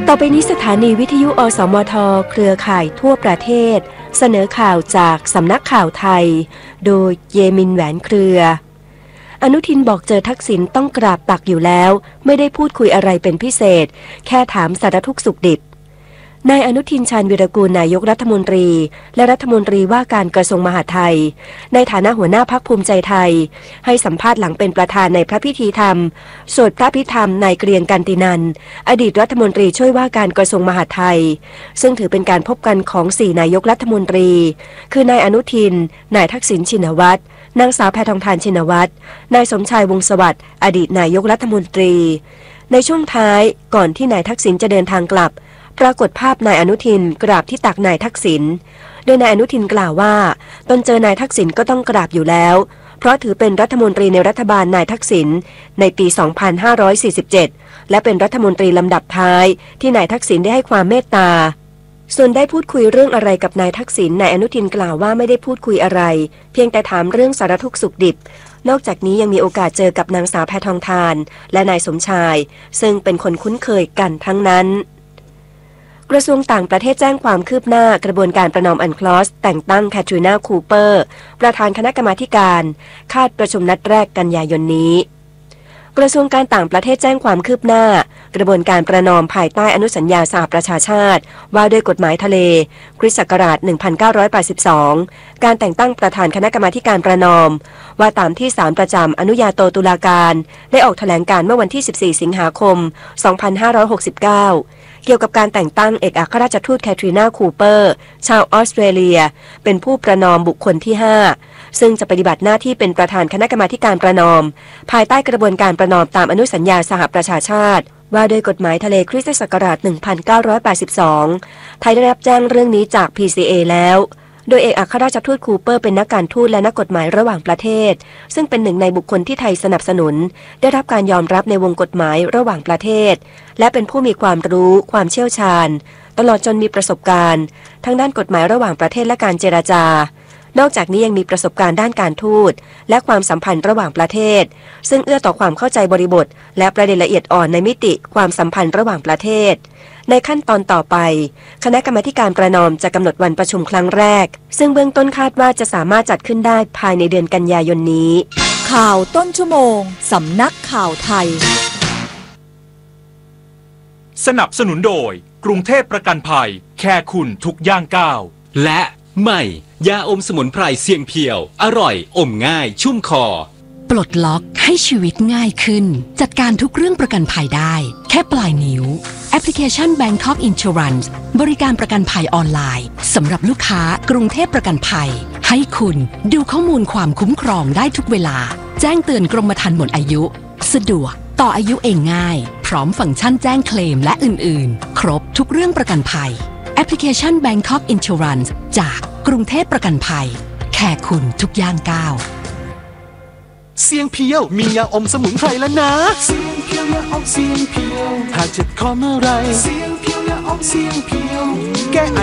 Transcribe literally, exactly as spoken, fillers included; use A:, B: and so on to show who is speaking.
A: ต่อไปนี้สถานีวิทยุอสมทเครือข่ายทั่วประเทศเสนอข่าวจากสำนักข่าวไทยโดยเยมินแหวนเครืออนุทินบอกเจอทักษิณต้องกราบตักอยู่แล้วไม่ได้พูดคุยอะไรเป็นพิเศษแค่ถามสารทุกข์สุขดิบนายอนุทินชาญวีรกูลนายกรัฐมนตรีและรัฐมนตรีว่าการกระทรวงมหาดไทยในฐานะหัวหน้าพรรคภูมิใจไทยให้สัมภาษณ์หลังเป็นประธานในพระพิธีธรรมสวดพระพิธรรมนายเกรียงกันตินันท์อดีตรัฐมนตรีช่วยว่าการกระทรวงมหาดไทยซึ่งถือเป็นการพบกันของสี่นายกรัฐมนตรีคือนายอนุทินนายทักษิณชินวัตรนางสาวแพทองธารชินวัตรนายสมชายวงศ์สวัสดิ์อดีตนายกรัฐมนตรีในช่วงท้ายก่อนที่นายทักษิณจะเดินทางกลับปรากฏภาพนายอนุทินกราบที่ตักนายทักษิณโดยนายอนุทินกล่าวว่าตนเจอนายทักษิณก็ต้องกราบอยู่แล้วเพราะถือเป็นรัฐมนตรีในรัฐบาลนายทักษิณในปี สองพันห้าร้อยสี่สิบเจ็ด และเป็นรัฐมนตรีลำดับท้ายที่นายทักษิณได้ให้ความเมตตาส่วนได้พูดคุยเรื่องอะไรกับนายทักษิณนายอนุทินกล่าวว่าไม่ได้พูดคุยอะไรเพียงแต่ถามเรื่องสารทุกข์สุขดิบนอกจากนี้ยังมีโอกาสเจอกับนางสาวแพทองธารและนายสมชายซึ่งเป็นคนคุ้นเคยกันทั้งนั้นกระทรวงต่างประเทศแจ้งความคืบหน้ากระบวนการประนอมอันคลอสแต่งตั้งแคทรีนาคูเปอร์ประธานคณะกรรมาการคาดประชุมนัดแรกกันยายนนี้กระทรวงการต่างประเทศแจ้งความคืบหน้ากระบวนการประนอมภายใต้อนุสัญญาสหประชาชาติว่าด้วยกฎหมายทะเลคริสต์ศักราช หนึ่งพันเก้าร้อยแปดสิบสอง การแต่งตั้งประธานคณะกรรมาการประนอมว่าตามที่ศาลประจำอนุญาโตตุลาการได้ออกแถลงการเมื่อวันที่ สิบสี่ สิงหาคม สองพันห้าร้อยหกสิบเก้าเกี่ยวกับการแต่งตั้งเอกอัครราชทูตแคทรีนาคูเปอร์ชาวออสเตรเลียเป็นผู้ประนอมบุคคลที่ห้าซึ่งจะปฏิบัติหน้าที่เป็นประธานคณะกรรมาการประนอมภายใต้กระบวนการประนอมตามอนุสัญญาสหประชาชาติว่าด้วยกฎหมายทะเลคริสตศักราช หนึ่งพันเก้าร้อยแปดสิบสอง ไทยได้รับแจ้งเรื่องนี้จาก พี ซี เอ แล้วโดยเอกอัครราชทูตคูเปอร์เป็นนักการทูตและนักกฎหมายระหว่างประเทศซึ่งเป็นหนึ่งในบุคคลที่ไทยสนับสนุนได้รับการยอมรับในวงกฎหมายระหว่างประเทศและเป็นผู้มีความรู้ความเชี่ยวชาญตลอดจนมีประสบการณ์ทั้งด้านกฎหมายระหว่างประเทศและการเจรจานอกจากนี้ยังมีประสบการณ์ด้านการทูตและความสัมพันธ์ระหว่างประเทศซึ่งเอื้อต่อความเข้าใจบริบทและประเด็นละเอียดอ่อนในมิติความสัมพันธ์ระหว่างประเทศในขั้นตอนต่อไปคณะกรรมาการประนอมจะกำหนดวันประชุมครั้งแรกซึ่งเบื้องต้นคาดว่าจะสามารถจัดขึ้นได้ภายในเดือนกันยายนนี้
B: ข่าวต้นชั่วโมงสำนักข่าวไทย
C: สนับสนุนโดยกรุงเทพประกันภัยแค่คุณทุกย่างก้าว
D: และใหม่ยาอมสมุนไพรเสียงเพียวอร่อยอมง่ายชุ่มคอ
E: ปลดล็อกให้ชีวิตง่ายขึ้นจัดการทุกเรื่องประกันภัยได้แค่ปลายนิ้วแอปพลิเคชัน Bangkok Insurance บริการประกันภัยออนไลน์สำหรับลูกค้ากรุงเทพประกันภัยให้คุณดูข้อมูลความคุ้มครองได้ทุกเวลาแจ้งเตือนกรมธรรม์หมดอายุสะดวกต่ออายุเองง่ายพร้อมฟังก์ชันแจ้งเคลมและอื่นๆครบทุกเรื่องประกันภัยแอปพลิเคชัน Bangkok Insurance จากกรุงเทพประกันภัยแค่คุณทุกย่างก้าว
F: เสียงเพียวมียาอมสมุนไพรแล้วนะเสียงเพียวยาอมเสียงเพียวถ้าเจ็บคอเมื่อไรเสียงเพียวยาอมเสียงเพียวแก้ไอ